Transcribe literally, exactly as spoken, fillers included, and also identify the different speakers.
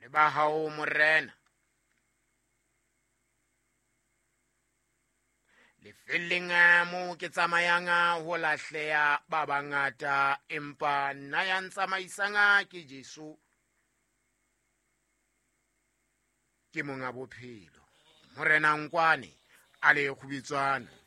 Speaker 1: re ba hao morena. Lefeleng mo ke tsamayang ho lahleha ba bangata, empa nna ya ntsamaisang ke Jesu, ke monga bophelo. Morena Nkwane a le Khubitswana.